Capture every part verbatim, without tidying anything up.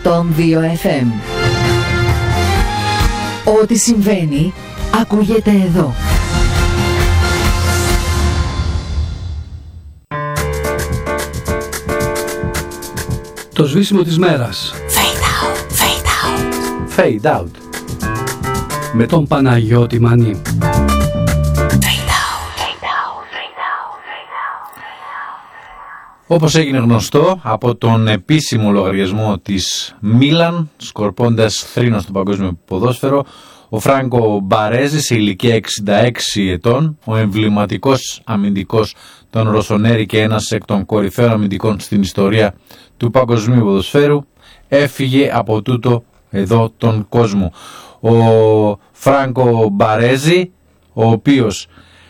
εκατόν δύο εφ εμ. Ό,τι συμβαίνει ακούγεται εδώ. Το σβήσιμο της μέρας. Fade out, fade out. Fade out. Με τον Παναγιώτη Μανή. Όπως έγινε γνωστό από τον επίσημο λογαριασμό της Μίλαν, σκορπώντας θρήνο στο παγκόσμιο ποδόσφαιρο, ο Φράνκο Μπαρέζη σε ηλικία εξήντα έξι ετών, ο εμβληματικός αμυντικός των Ροσονέρι και ένας εκ των κορυφαίων αμυντικών στην ιστορία του παγκοσμίου ποδοσφαίρου, έφυγε από τούτο εδώ τον κόσμο. Ο Φράνκο Μπαρέζη, ο οποίος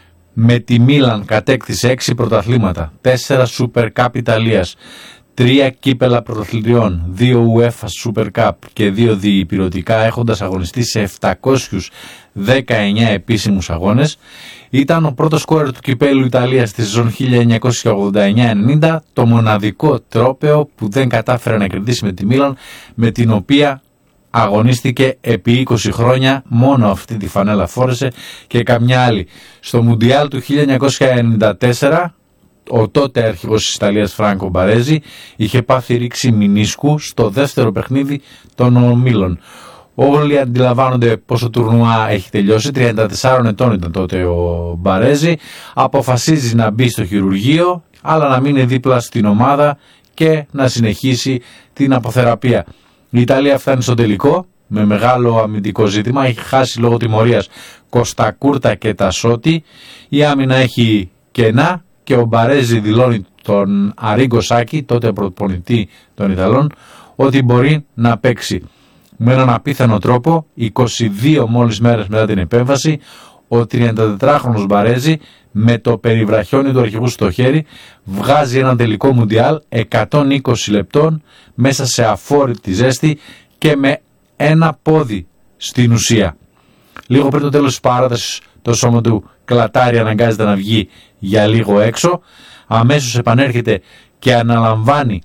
με τη Μίλαν κατέκτησε έξι πρωταθλήματα, τέσσερα Super Cup Ιταλίας, τρία κύπελα πρωταθλητριών, δύο UEFA Super Cup και δύο διυπηρωτικά, έχοντας αγωνιστεί σε επτακόσιους δεκαεννιά επίσημους αγώνες. Ήταν ο πρώτος σκόρερ του κυπέλου Ιταλίας στη σεζόν χίλια εννιακόσια ογδόντα εννιά ενενήντα, το μοναδικό τρόπαιο που δεν κατάφερε να κερδίσει με τη Μίλαν, με την οποία αγωνίστηκε επί είκοσι χρόνια, μόνο αυτή τη φανέλα φόρεσε και καμιά άλλη. Στο Μουντιάλ του χίλια εννιακόσια ενενήντα τέσσερα, ο τότε αρχηγός της Ιταλίας Φράνκο Μπαρέζη είχε πάθει ρήξη μηνίσκου στο δεύτερο παιχνίδι των ομίλων. Όλοι αντιλαμβάνονται πόσο τουρνουά έχει τελειώσει, τριάντα τεσσάρων ετών ήταν τότε ο Μπαρέζη, αποφασίζει να μπει στο χειρουργείο, αλλά να μείνει δίπλα στην ομάδα και να συνεχίσει την αποθεραπεία. Η Ιταλία φτάνει στο τελικό με μεγάλο αμυντικό ζήτημα, έχει χάσει λόγω τιμωρίας Κωστακούρτα και Τασότη, η άμυνα έχει κενά και ο Μπαρέζη δηλώνει τον Αρίγκο Σάκη, τότε προπονητή των Ιταλών, ότι μπορεί να παίξει. Με έναν απίθανο τρόπο, είκοσι δύο μόλις μέρες μετά την επέμβαση, ο τριαντατετράχρονος Μπαρέζη με το περιβραχιόνι του αρχηγού στο χέρι βγάζει έναν τελικό Μουντιάλ εκατόν είκοσι λεπτών μέσα σε αφόρητη ζέστη και με ένα πόδι στην ουσία. Λίγο πριν το τέλος της παράτασης, το σώμα του κλατάρι, αναγκάζεται να βγει για λίγο έξω, αμέσως επανέρχεται και αναλαμβάνει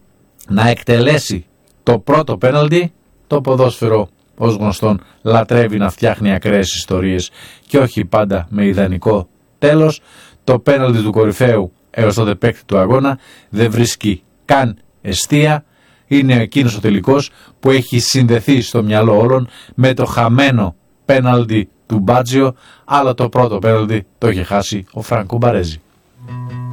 να εκτελέσει το πρώτο πέναλτι. Το ποδόσφαιρο, ως γνωστόν, λατρεύει να φτιάχνει ακραίες ιστορίες και όχι πάντα με ιδανικό τέλος. Το πέναλτι του κορυφαίου έως τότε παίκτη του αγώνα δεν βρίσκει καν εστία. Είναι εκείνος ο τελικός που έχει συνδεθεί στο μυαλό όλων με το χαμένο πέναλτι του Μπάτζιο, αλλά το πρώτο πέναλτι το είχε χάσει ο Φράνκο Μπαρέζη.